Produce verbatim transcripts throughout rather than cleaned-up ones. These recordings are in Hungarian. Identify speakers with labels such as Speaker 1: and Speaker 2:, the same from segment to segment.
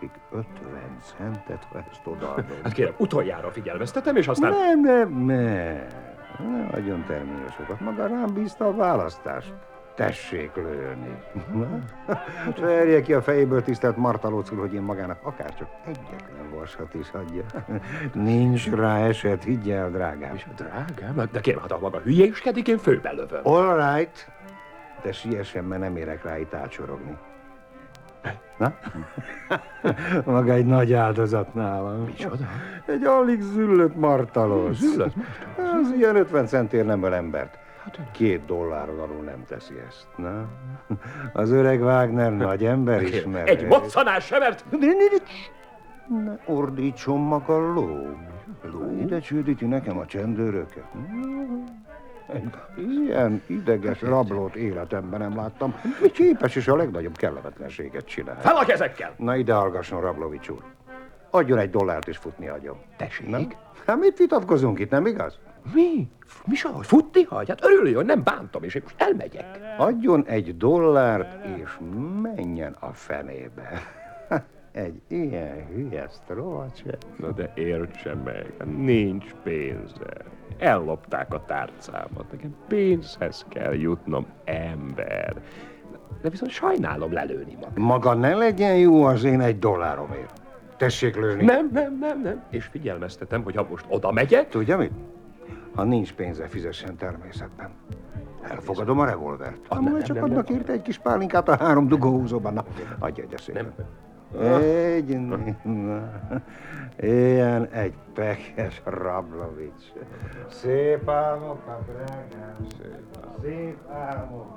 Speaker 1: keresik ötven centet, ha ezt odaadom.
Speaker 2: Hát kérem, utoljára figyelmeztetem, és aztán...
Speaker 1: Nem, nem, nem. Ne adjon terminosokat. Maga rám bízta a választást. Tessék lőni. Verje ki a fejéből, tisztelt Martalóc úr, hogy én magának akárcsak egyetlen vasat is adja. Nincs rá eset, higgy el, drágám.
Speaker 2: És a drágám? De kérem, hát ha maga hülyéskedik, én főbelövöm.
Speaker 1: All right. De siessen, mert nem érek rá itt átsorogni. Na? Maga egy nagy áldozat nálam.
Speaker 2: Micsoda?
Speaker 1: Egy alig züllött Martalóc.
Speaker 2: Züllött?
Speaker 1: Az ilyen ötven centért nem öl embert. Két dollárral alul nem teszi ezt. Na? Az öreg Wagner nagy ember ismer.
Speaker 2: Egy moccanás sem, mert...
Speaker 1: Ne ordítson maga ló. Ló? Ide csődíti nekem a csendőröket. Egy ilyen ideges rablót életemben nem láttam. Képes és a legnagyobb kellemetlenséget csinál.
Speaker 2: Fel a kezekkel!
Speaker 1: Na ide hallgasson, Rablovics úr. Adjon egy dollárt és futni hagyom.
Speaker 2: Tessék?
Speaker 1: Nem? Hát mit vitatkozunk itt, nem igaz?
Speaker 2: Mi? Mi se, hogy futni hagy? Hát örülj, hogy nem bántom, és én most elmegyek.
Speaker 1: Adjon egy dollárt, és menjen a fenébe. Egy ilyen hülye sztrócse.
Speaker 2: Na de értse meg, nincs pénze. Ellopták a tárcámat. Nekem pénzhez kell jutnom, ember. De viszont sajnálom lelőni magam.
Speaker 1: Maga ne legyen jó az én egy dolláromért. Tessék lőni.
Speaker 2: Nem, nem, nem, nem. És figyelmeztetem, hogy ha most oda megyek...
Speaker 1: Tudja mit? Ha nincs pénze, fizessen természetben. Elfogadom a revolvert.
Speaker 2: Ah,
Speaker 1: Amúgy
Speaker 2: nem,
Speaker 1: csak
Speaker 2: nem,
Speaker 1: adnak
Speaker 2: nem.
Speaker 1: érte egy kis pálinkát a három dugóhúzóban. Na, adja egy szépen.
Speaker 2: Nem.
Speaker 1: Egy, na, ilyen egy pekes Rablovics. Szép álmokat, drágám, szép, szép álmokat.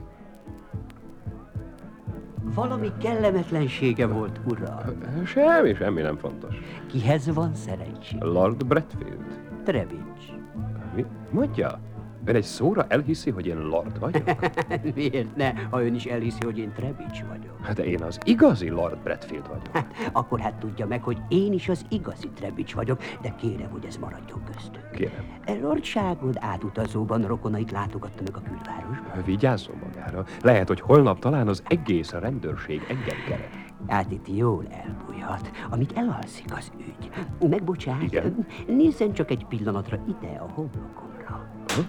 Speaker 3: Valami kellemetlensége volt, uram.
Speaker 2: Semmi, semmi nem fontos.
Speaker 3: Kihez van szerencsé?
Speaker 2: Lord Bradfield.
Speaker 3: Trevics.
Speaker 2: Mi? Mondja? Ön egy szóra elhiszi, hogy én Lord vagyok?
Speaker 3: Miért ne, ha ön is elhiszi, hogy én Trevics vagyok?
Speaker 2: Hát de én az igazi Lord Bradfield vagyok.
Speaker 3: Hát, akkor hát tudja meg, hogy én is az igazi Trevics vagyok, de kérem, hogy ez maradjon köztünk.
Speaker 2: Kérem.
Speaker 3: E lordságod átutazóban rokonait látogatta meg a külvárosban.
Speaker 2: Vigyázzon magára. Lehet, hogy holnap talán az egész rendőrség engem keres.
Speaker 3: Hát itt jól elbújhat, amíg elalszik az ügy. Megbocsát,
Speaker 2: Igen?
Speaker 3: nézzen csak egy pillanatra ide a homlokomra.
Speaker 2: Hm?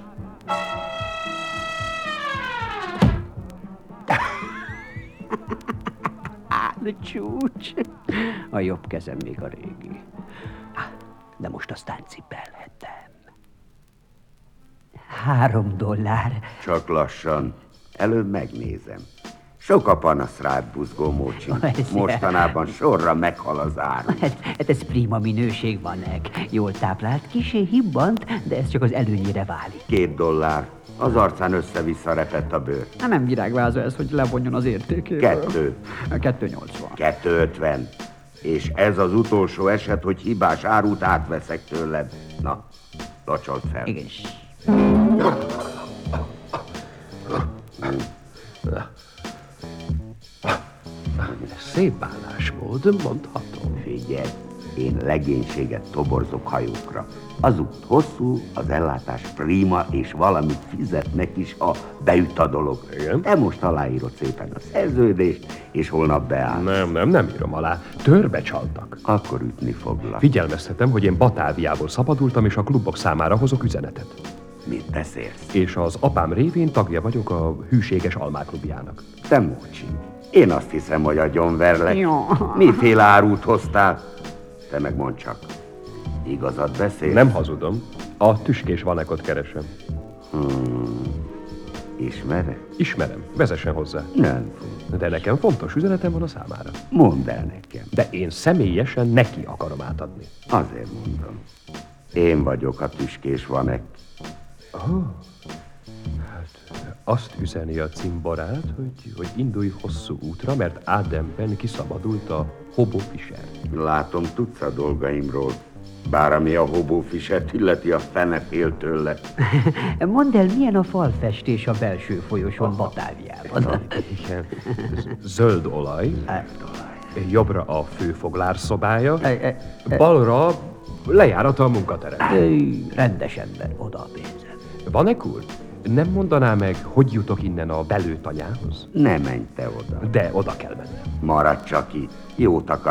Speaker 3: De csúcs. A jobb kezem még a régi. De most aztán cipelhetem. Három dollár.
Speaker 4: Csak lassan. Előbb megnézem. Sok a panasz rád, buzgó mócsi. Mostanában sorra meghal az áru.
Speaker 3: Hát, hát ez prima minőség van nek. Jól táplált, kisé hibbant, de ez csak az előnyére válik.
Speaker 4: Két dollár. Az arcán össze-vissza repett a bőr.
Speaker 3: Hát nem virágváza ez, hogy levonjon az értékéből.
Speaker 4: Kettő.
Speaker 3: Kettő nyolcvan.
Speaker 4: Kettő ötven. És ez az utolsó eset, hogy hibás árut átveszek tőled. Na, locsolt fel.
Speaker 3: Igen.
Speaker 2: Szép bánásmód, mondhatom.
Speaker 4: Figyelj, én legénységet toborzok hajókra. Az út hosszú, az ellátás prima, és valamit fizetnek is, ha beüt a dolog.
Speaker 2: Igen?
Speaker 4: Te most aláírod szépen a szerződést, és holnap beáll.
Speaker 2: Nem, nem, nem írom alá. Törbe csaltak.
Speaker 4: Akkor ütni foglak.
Speaker 2: Figyelmeztetem, hogy én Batáviából szabadultam, és a klubok számára hozok üzenetet.
Speaker 4: Mit beszélsz?
Speaker 2: És az apám révén tagja vagyok a Hűséges Almáklubjának.
Speaker 4: Te mócsi. Én azt hiszem, hogy agyonverlek.
Speaker 3: Jó.
Speaker 4: Miféle árút hoztál? Te meg mondd csak. Igazat beszélsz?
Speaker 2: Nem hazudom. A Tüskés Vanekot keresem.
Speaker 4: Hmm. Ismered?
Speaker 2: Ismerem. Vezessen hozzá.
Speaker 4: Nem fog.
Speaker 2: De nekem fontos üzenetem van a számára.
Speaker 4: Mondd el nekem.
Speaker 2: De én személyesen neki akarom átadni.
Speaker 4: Azért mondom. Én vagyok a Tüskés Vanek.
Speaker 2: Oh. Hát, azt üzeni a cimborát, hogy, hogy indulj hosszú útra, mert Ádemben kiszabadult a Hobo Fisher.
Speaker 4: Látom, tudsz a dolgaimról. Bár ami a Hobo Fishert illeti, a fene fél tőle.
Speaker 3: Mondd el, milyen a falfestés a belső folyosón Batáviában.
Speaker 2: Igen. Zöld olaj. Jobbra a főfoglár szobája. Balra lejárata a munkaterem.
Speaker 3: Rendes ember, oda a pénzed.
Speaker 2: Vanek úr, nem mondaná meg, hogy jutok innen a belőtanyához?
Speaker 4: Ne menj te oda.
Speaker 2: De oda kell mennem.
Speaker 4: Maradj csak itt. Jót akar.